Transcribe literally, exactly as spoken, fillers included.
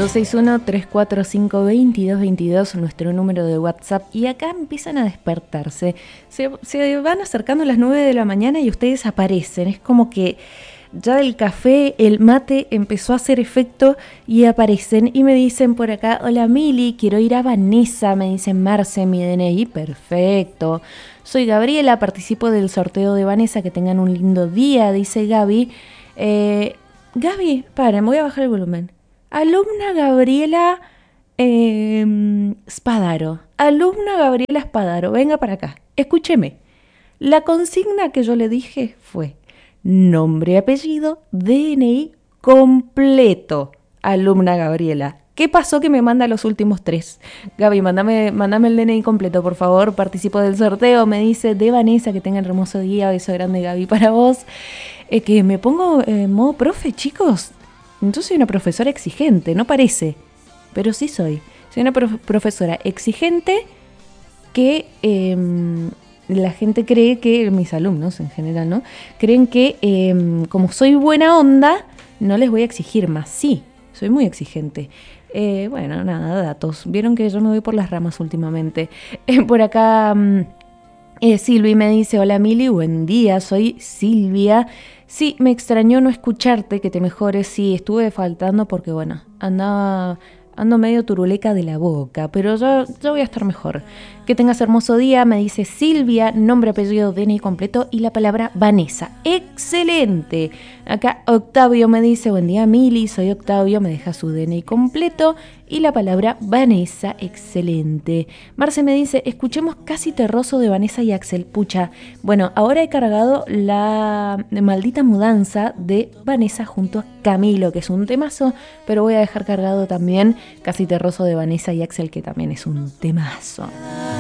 dos seis uno, tres cuatro cinco, dos dos dos dos, nuestro número de WhatsApp. Y acá empiezan a despertarse. Se, se van acercando las nueve de la mañana y ustedes aparecen. Es como que ya el café, el mate empezó a hacer efecto y aparecen y me dicen por acá: hola Mili, quiero ir a Vanessa. Me dicen Marce, mi D N I. Perfecto. Soy Gabriela, participo del sorteo de Vanessa. Que tengan un lindo día, dice Gaby. Eh, Gaby, paren, voy a bajar el volumen. Alumna Gabriela eh, Spadaro. Alumna Gabriela Spadaro, venga para acá. Escúcheme. La consigna que yo le dije fue nombre, apellido, D N I completo. Alumna Gabriela. ¿Qué pasó que me manda los últimos tres? Gaby, mándame, mándame el D N I completo, por favor. Participo del sorteo. Me dice de Vanessa. Que tengan hermoso día. Beso grande, Gaby, para vos. Eh, que me pongo en eh, modo profe, chicos. Yo soy una profesora exigente, no parece, pero sí soy. Soy una prof- profesora exigente que eh, la gente cree que, mis alumnos en general, ¿no? Creen que eh, como soy buena onda, no les voy a exigir más. Sí, soy muy exigente. Eh, bueno, nada, datos. Vieron que yo me voy por las ramas últimamente. Eh, por acá eh, Silvi me dice: hola Mili, buen día, soy Silvia. Sí, me extrañó no escucharte, que te mejores. Sí, estuve faltando porque, bueno, andaba, ando medio turuleca de la boca, pero yo, yo voy a estar mejor. Que tengas hermoso día, me dice Silvia, nombre, apellido, D N I completo y la palabra Vanessa. ¡Excelente! Acá Octavio me dice: buen día Mili, soy Octavio, me deja su D N I completo y la palabra Vanessa. Excelente. Marce me dice: escuchemos Casi Terroso de Vanessa y Axel. Pucha, bueno, ahora he cargado la maldita mudanza de Vanessa junto a Camilo, que es un temazo, pero voy a dejar cargado también Casi Terroso de Vanessa y Axel, que también es un temazo.